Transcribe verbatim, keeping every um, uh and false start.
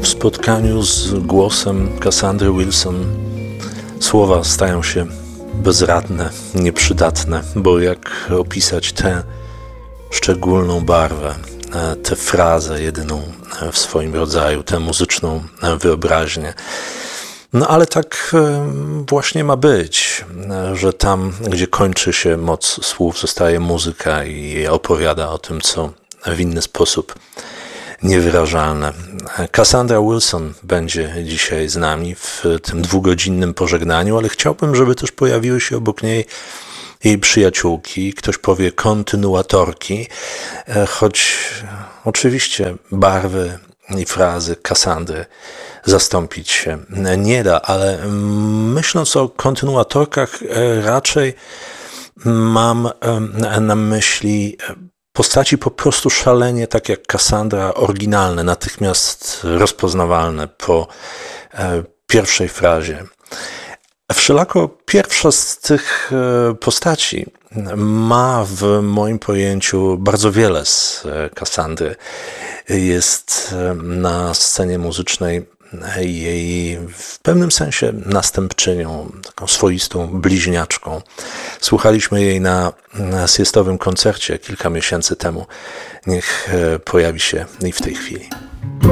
spotkaniu z głosem Cassandry Wilson słowa stają się bezradne, nieprzydatne, bo jak opisać tę szczególną barwę, tę frazę jedyną w swoim rodzaju, tę muzyczną wyobraźnię. No ale tak właśnie ma być, że tam, gdzie kończy się moc słów, zostaje muzyka i opowiada o tym, co w inny sposób niewyrażalne. Cassandra Wilson będzie dzisiaj z nami w tym dwugodzinnym pożegnaniu, ale chciałbym, żeby też pojawiły się obok niej jej przyjaciółki, ktoś powie kontynuatorki, choć oczywiście barwy i frazy Cassandry zastąpić się nie da, ale myśląc o kontynuatorkach raczej mam na myśli postaci po prostu szalenie, tak jak Cassandra, oryginalne, natychmiast rozpoznawalne po pierwszej frazie. Wszelako pierwsza z tych postaci ma w moim pojęciu bardzo wiele z Cassandry. Jest na scenie muzycznej jej w pewnym sensie następczynią, taką swoistą bliźniaczką. Słuchaliśmy jej na, na siestowym koncercie kilka miesięcy temu. Niech pojawi się i w tej chwili.